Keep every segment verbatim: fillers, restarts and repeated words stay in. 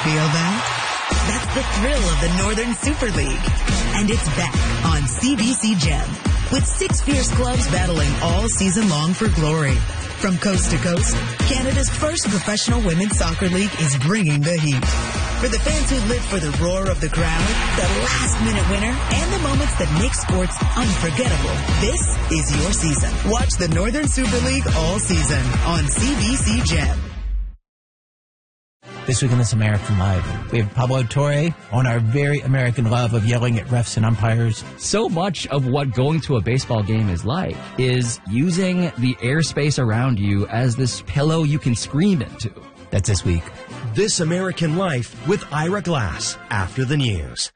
Feel that? That's the thrill of the Northern Super League. And it's back on C B C Gem with six fierce clubs battling all season long for glory. From coast to coast, Canada's first professional women's soccer league is bringing the heat. For the fans who live for the roar of the crowd, the last-minute winner, and the moments that make sports unforgettable, this is your season. Watch the Northern Super League all season on C B C Gem. This week in This American Life, we have Pablo Torre on our very American love of yelling at refs and umpires. So much of what going to a baseball game is like is using the airspace around you as this pillow you can scream into. That's this week. This American Life with Ira Glass after the news.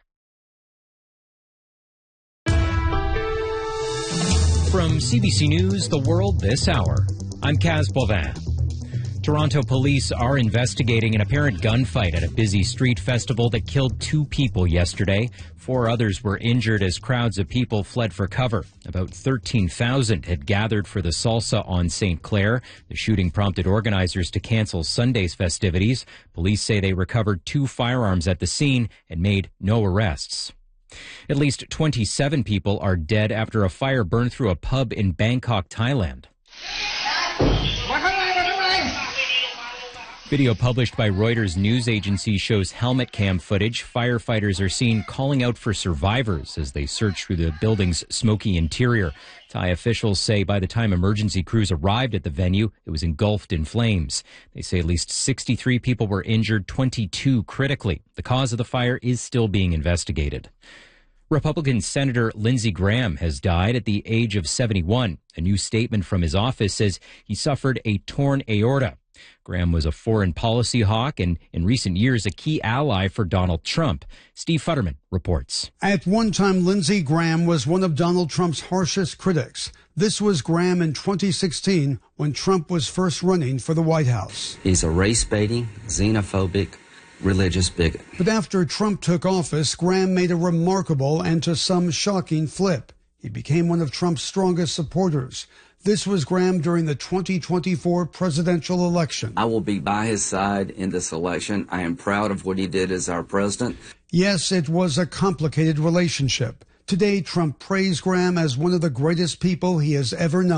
From C B C News, The World This Hour, I'm Kaz Bovin. Toronto police are investigating an apparent gunfight at a busy street festival that killed two people yesterday. Four others were injured as crowds of people fled for cover. About thirteen thousand had gathered for the salsa on Saint Clair. The shooting prompted organizers to cancel Sunday's festivities. Police say they recovered two firearms at the scene and made no arrests. At least twenty-seven people are dead after a fire burned through a pub in Bangkok, Thailand. Video published by Reuters news agency shows helmet cam footage. Firefighters are seen calling out for survivors as they search through the building's smoky interior. Thai officials say by the time emergency crews arrived at the venue, it was engulfed in flames. They say at least sixty-three people were injured, twenty-two critically. The cause of the fire is still being investigated. Republican Senator Lindsey Graham has died at the age of seventy-one. A new statement from his office says he suffered a torn aorta. Graham was a foreign policy hawk and, in recent years, a key ally for Donald Trump. Steve Futterman reports. At one time, Lindsey Graham was one of Donald Trump's harshest critics. This was Graham in twenty sixteen when Trump was first running for the White House. He's a race-baiting, xenophobic, religious bigot. But after Trump took office, Graham made a remarkable and to some shocking flip. He became one of Trump's strongest supporters. This was Graham during the twenty twenty-four presidential election. I will be by his side in this election. I am proud of what he did as our president. Yes, it was a complicated relationship. Today, Trump praised Graham as one of the greatest people he has ever known.